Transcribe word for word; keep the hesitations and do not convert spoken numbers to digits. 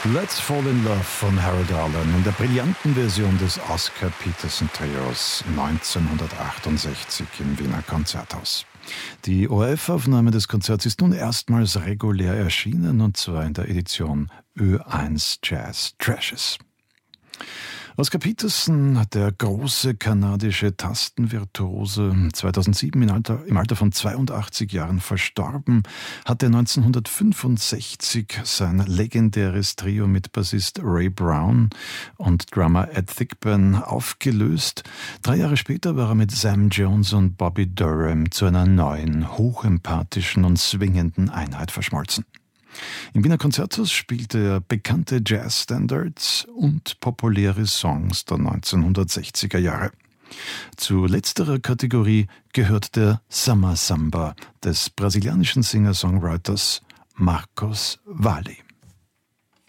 Let's Fall in Love von Harold Arlen in der brillanten Version des Oscar Peterson Trios neunzehnhundertachtundsechzig im Wiener Konzerthaus. Die O R F-Aufnahme des Konzerts ist nun erstmals regulär erschienen, und zwar in der Edition Ö eins Jazz Trashes. Oscar Peterson, der große kanadische Tastenvirtuose, zweitausendsieben im Alter, im Alter von zweiundachtzig Jahren verstorben, hatte neunzehnhundertfünfundsechzig sein legendäres Trio mit Bassist Ray Brown und Drummer Ed Thigpen aufgelöst. Drei Jahre später war er mit Sam Jones und Bobby Durham zu einer neuen, hochempathischen und swingenden Einheit verschmolzen. Im Wiener Konzerthaus spielte er bekannte Jazz-Standards und populäre Songs der neunzehnhundertsechziger Jahre. Zu letzterer Kategorie gehört der Summer Samba des brasilianischen Singer-Songwriters Marcos Valle.